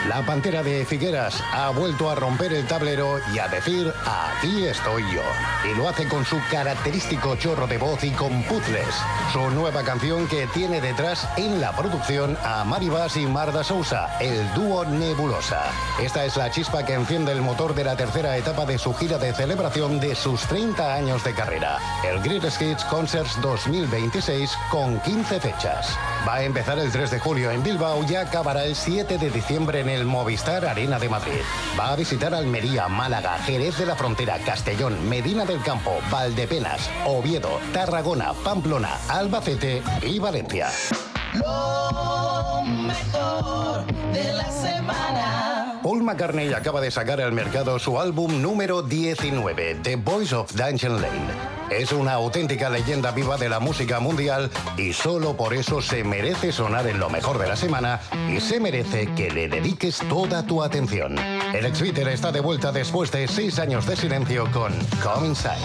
La Pantera de Figueras ha vuelto a romper el tablero y a decir aquí estoy yo. Y lo hace con su característico chorro de voz y con puzzles. Su nueva canción que tiene detrás en la producción a Mari Bas y Marda Sousa, el dúo Nebulosa. Esta es la chispa que enciende el motor de la tercera etapa de su gira de celebración de sus 30 años de carrera. El Greatest Hits Concerts 2026 con 15 fechas. Va a empezar el 3 de julio en Bilbao y acabará el 7 de diciembre en el Movistar Arena de Madrid. Va a visitar Almería, Málaga, Jerez de la Frontera, Castellón, Medina del Campo, Valdepenas, Oviedo, Tarragona, Pamplona, Albacete y Valencia. Lo mejor de la semana. Paul McCartney acaba de sacar al mercado su álbum número 19, The Boys of Dungeon Lane. Es una auténtica leyenda viva de la música mundial y solo por eso se merece sonar en lo mejor de la semana y se merece que le dediques toda tu atención. El ex-Beatle está de vuelta después de 6 años de silencio con Come Inside.